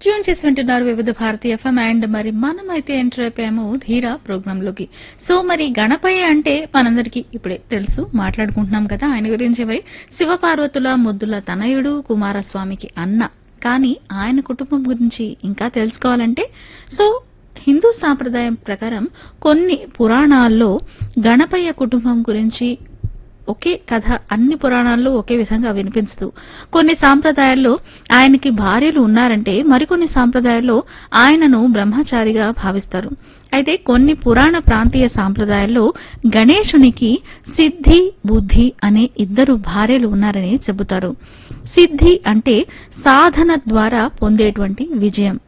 Tune చేసి వింటున్నారు వివిధ భారతీయ ఎఫ్ఎం. అండ్ మరి మనమైతే ఎంటర్ అయిపోయాము ధీరా ప్రోగ్రామ్ లోకి. సో మరి గణపయ్య అంటే మనందరికి ఇప్పుడే తెలుసు, మాట్లాడుకుంటున్నాం కదా ఆయన గురించి. మరి శివపార్వతుల ముద్దుల తనయుడు, కుమారస్వామికి అన్న. కానీ ఆయన కుటుంబం గురించి ఇంకా తెలుసుకోవాలంటే సో హిందూ సాంప్రదాయం ప్రకారం కొన్ని పురాణాల్లో గణపయ్య కుటుంబం గురించి ఒకే కథ అన్ని పురాణాల్లో ఒకే విధంగా వినిపించదు. కొన్ని సాంప్రదాయాల్లో ఆయనకి భార్యలు ఉన్నారంటే మరికొన్ని సాంప్రదాయాల్లో ఆయనను బ్రహ్మచారిగా భావిస్తారు. అయితే కొన్ని పురాణ ప్రాంతీయ సాంప్రదాయాల్లో గణేశునికి సిద్ధి, బుద్ధి అనే ఇద్దరు భార్యలు ఉన్నారని చెబుతారు. సిద్ధి అంటే సాధన ద్వారా పొందేటువంటి విజయం.